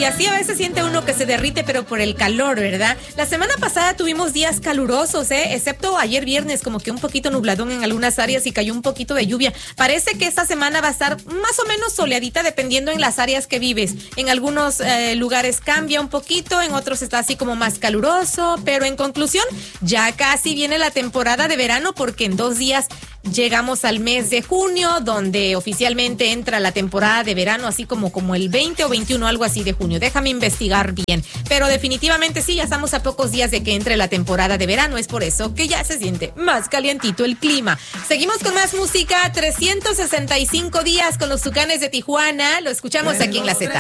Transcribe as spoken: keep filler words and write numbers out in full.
Y así a veces siente uno que se derrite, pero por el calor, ¿verdad? La semana pasada tuvimos días calurosos, ¿eh? Excepto ayer viernes, como que un poquito nubladón en algunas áreas y cayó un poquito de lluvia. Parece que esta semana va a estar más o menos soleadita dependiendo en las áreas que vives. En algunos eh, lugares cambia un poquito, en otros está así como más caluroso, pero en conclusión, ya casi viene la temporada de verano porque en dos días llegamos al mes de junio, donde oficialmente entra la temporada de verano, así como, como el veinte o veintiuno, algo así de junio. Déjame investigar bien. Pero definitivamente sí, ya estamos a pocos días de que entre la temporada de verano. Es por eso que ya se siente más calientito el clima. Seguimos con más música. trescientos sesenta y cinco días con los Tucanes de Tijuana. Lo escuchamos aquí en La Z.